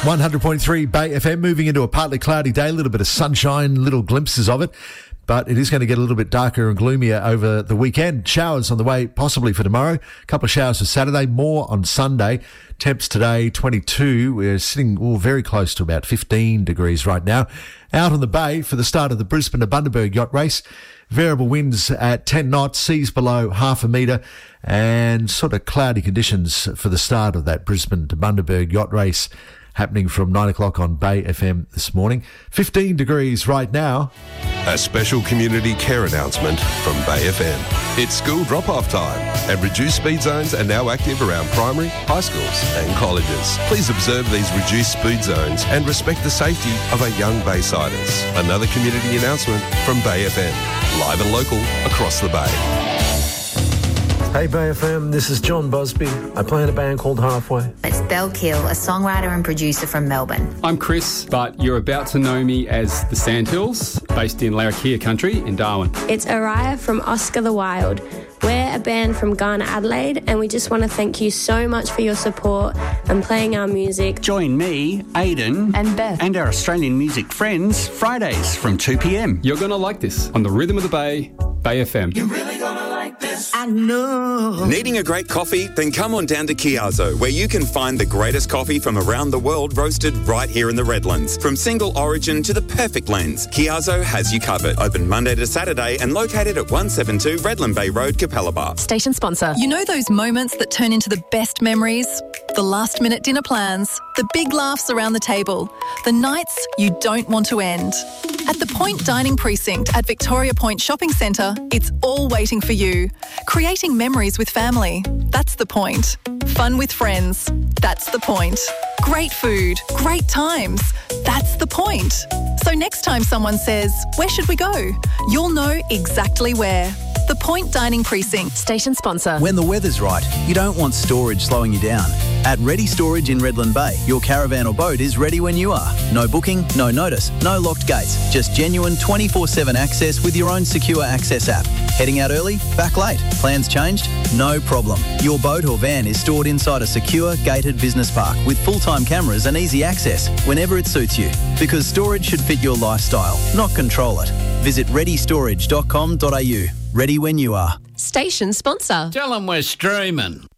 100.3 Bay FM, moving into a partly cloudy day, a little bit of sunshine, little glimpses of it. But it is going to get a little bit darker and gloomier over the weekend. Showers on the way, possibly for tomorrow. A couple of showers for Saturday, more on Sunday. Temps today, 22. We're sitting very close to about 15 degrees right now. Out on the bay for the start of the Brisbane to Bundaberg yacht race. Variable winds at 10 knots, seas below half a metre, and sort of cloudy conditions for the start of that Brisbane to Bundaberg yacht race, happening from 9 o'clock on Bay FM this morning. 15 degrees right now. A special community care announcement from Bay FM. It's school drop-off time, and reduced speed zones are now active around primary, high schools and colleges. Please observe these reduced speed zones and respect the safety of our young Baysiders. Another community announcement from Bay FM. Live and local across the Bay. Hey Bay FM, this is John Busby. I play in a band called Halfway. It's Belle Kill, a songwriter and producer from Melbourne. I'm Chris, but you're about to know me as the Sandhills, based in Larrakia country in Darwin. It's Araya from Oscar the Wild. We're a band from Ghana, Adelaide, and we just want to thank you so much for your support and playing our music. Join me, Aidan, and Beth, and our Australian music friends, Fridays from 2 p.m. You're going to like this on the Rhythm of the Bay, Bay FM. You're really going to like this. I know. Needing a great coffee? Then come on down to Chiazzo, where you can find the greatest coffee from around the world roasted right here in the Redlands. From single origin to the perfect blends, Chiazzo has you covered. Open Monday to Saturday and located at 172 Redland Bay Road, Capalaba. Station sponsor. You know those moments that turn into the best memories? The last-minute dinner plans, the big laughs around the table, the nights you don't want to end. At the Point Dining Precinct at Victoria Point Shopping Centre, it's all waiting for you. Creating memories with family, that's the point. Fun with friends, that's the point. Great food, great times, that's the point. So next time someone says, "Where should we go?" you'll know exactly where. The Point Dining Precinct. Station sponsor. When the weather's right, you don't want storage slowing you down. At Ready Storage in Redland Bay, your caravan or boat is ready when you are. No booking, no notice, no locked gates. Just genuine 24/7 access with your own secure access app. Heading out early? Back late? Plans changed? No problem. Your boat or van is stored inside a secure, gated business park with full-time cameras and easy access whenever it suits you. Because storage should fit your lifestyle, not control it. Visit readystorage.com.au. Ready when you are. Station sponsor. Tell them we're streaming.